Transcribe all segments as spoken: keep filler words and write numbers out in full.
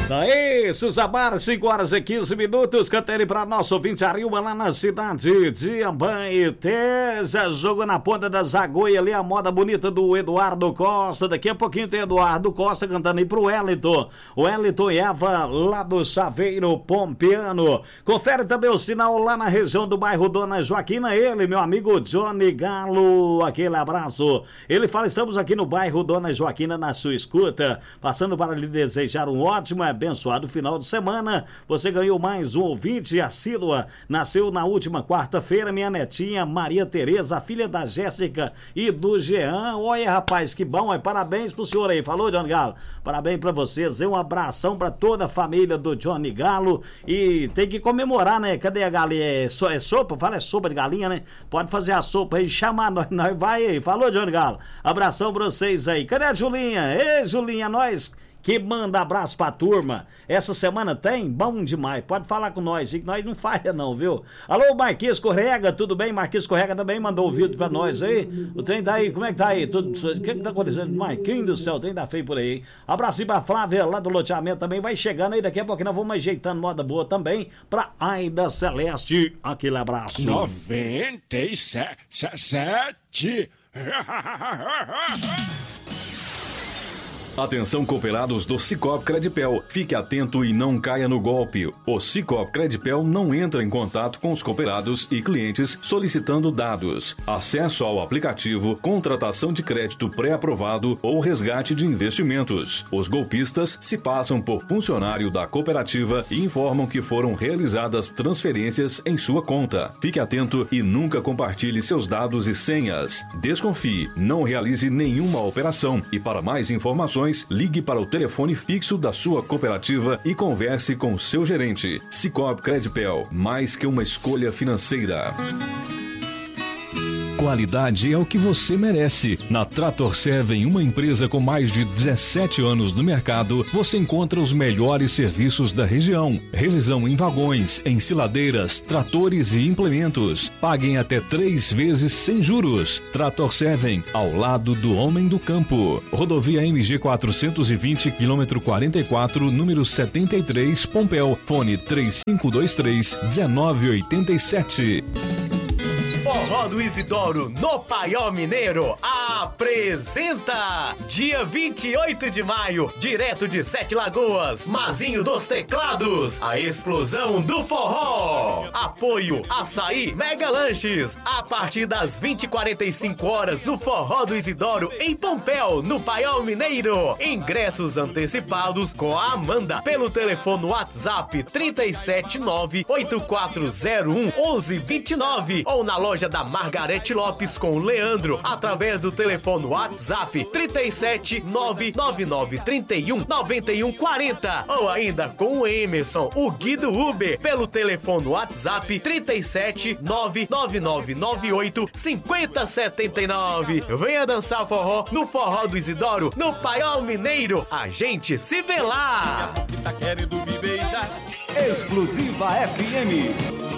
Daí, Suzamar, cinco horas e quinze minutos, cantando para nosso ouvinte Ariuma lá na cidade de Abaeté. Jogo na ponta da Zagoia ali, a moda bonita do Eduardo Costa. Daqui a pouquinho tem Eduardo Costa cantando aí pro Wellington. O Wellington e Eva lá do Saveiro Pompeano. Confere também o sinal lá na região do bairro Dona Joaquina. Ele, meu amigo Johnny Galo, aquele abraço. Ele fala, estamos aqui no bairro Dona Joaquina na sua escuta, passando para lhe desejar um ótimo abençoado final de semana. Você ganhou mais um ouvinte assídua. Nasceu na última quarta-feira minha netinha Maria Tereza, filha da Jéssica e do Jean. Olha, rapaz, que bom, é parabéns pro senhor aí. Falou, Johnny Galo? Parabéns pra vocês. Um abração pra toda a família do Johnny Galo. E tem que comemorar, né? Cadê a galinha? É, so, é sopa? Fala, é sopa de galinha, né? Pode fazer a sopa aí, chamar nós, nós vai aí. Falou, Johnny Galo? Abração pra vocês aí. Cadê a Julinha? Ei, Julinha, nós que manda abraço pra turma. Essa semana tem? Bom demais. Pode falar com nós, que nós não falha não, viu? Alô, Marquinhos Correga, tudo bem? Marquinhos Correga também mandou o vídeo pra nós aí. O trem tá aí, como é que tá aí? Tudo, o que que tá acontecendo? Marquinhos do céu, o trem tá feio por aí. Abraço pra Flávia, lá do loteamento também. Vai chegando aí, daqui a pouco nós vamos ajeitando moda boa também pra Aida Celeste. Aquele abraço. noventa e sete Atenção, cooperados do Sicoob Credipel. Fique atento e não caia no golpe. O Sicoob Credipel não entra em contato com os cooperados e clientes solicitando dados, acesso ao aplicativo, contratação de crédito pré-aprovado ou resgate de investimentos. Os golpistas se passam por funcionário da cooperativa e informam que foram realizadas transferências em sua conta. Fique atento e nunca compartilhe seus dados e senhas. Desconfie, não realize nenhuma operação e para mais informações ligue para o telefone fixo da sua cooperativa e converse com seu gerente. Sicoob Credipel, mais que uma escolha financeira. Qualidade é o que você merece. Na Trator Seven, uma empresa com mais de dezessete anos no mercado, você encontra os melhores serviços da região. Revisão em vagões, ensiladeiras, tratores e implementos. Paguem até três vezes sem juros. Trator Seven, ao lado do homem do campo. Rodovia M G quatrocentos e vinte, quilômetro quarenta e quatro, número setenta e três, Pompéu. Fone três cinco dois três, um nove oito sete. Forró do Isidoro no Paiol Mineiro apresenta dia vinte e oito de maio, direto de Sete Lagoas, Mazinho dos Teclados, a explosão do forró. Apoio Açaí Mega Lanches, a partir das vinte e quarenta e cinco horas no Forró do Isidoro em Pompéu, no Paiol Mineiro. Ingressos antecipados com a Amanda pelo telefone WhatsApp trinta e sete nove oito quatro zero um onze vinte e nove ou na loja da Margarete Lopes com o Leandro através do telefone WhatsApp trinta e sete nove nove nove trinta e um noventa e um quarenta ou ainda com o Emerson, o Guido Uber, pelo telefone WhatsApp trinta e sete nove nove nove nove oito cinco zero sete nove. Venha dançar forró no Forró do Isidoro no Paiol Mineiro. A gente se vê lá. Tá querendo me beijar? Exclusiva F M.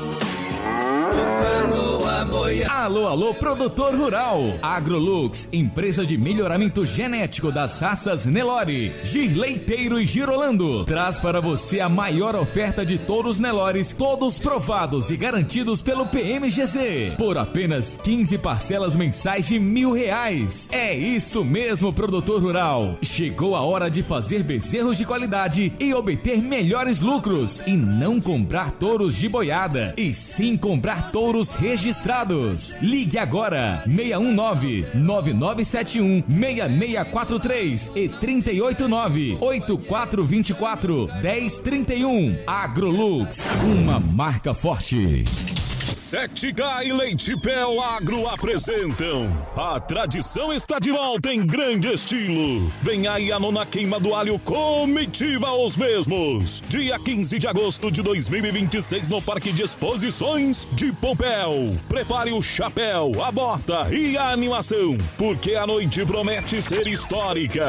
Alô, alô, produtor rural. Agrolux, empresa de melhoramento genético das raças Nelore, Girleiteiro e Girolando, traz para você a maior oferta de touros Nelores, todos provados e garantidos pelo P M G C, por apenas quinze parcelas mensais de mil reais. É isso mesmo, produtor rural. Chegou a hora de fazer bezerros de qualidade e obter melhores lucros, e não comprar touros de boiada, e sim comprar touros registrados. Ligue agora seis um nove nove nove sete um seis seis quatro três e trinta e oito nove oito quatro dois quatro um zero três um. Agrolux, uma marca forte. Sete K e Leite Pel Agro apresentam A Tradição Está de Volta em grande estilo. Vem aí a nona queima do alho comitiva aos mesmos. Dia quinze de agosto de dois mil e vinte e seis no Parque de Exposições de Pompéu. Prepare o chapéu, a bota e a animação, porque a noite promete ser histórica.